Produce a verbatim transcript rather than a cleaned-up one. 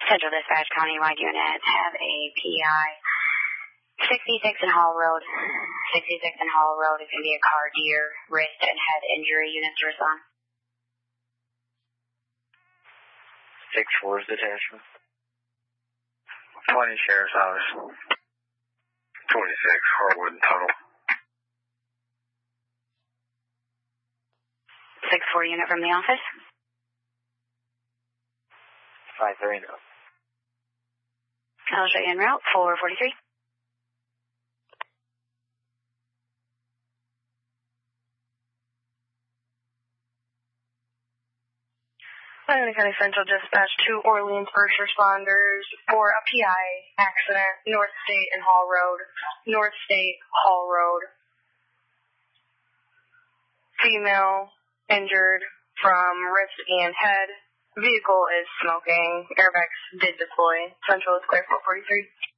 Central Dispatch Countywide Unit have a P I sixty-six in Hall Road. sixty-six in Hall Road is going to be a car deer, wrist, and head injury. Units to respond. six four is detachment. twenty Sheriff's Office. twenty-six Harwood and Tuttle. six four unit from the office. five three no. I'll show you en route. four forty-three. Miami County Central Dispatch to Orleans first responders for a P I accident, North State and Hall Road. North State, Hall Road. Female injured from wrist and head. Vehicle is smoking. Airbags did deploy. Central is clear four forty-three.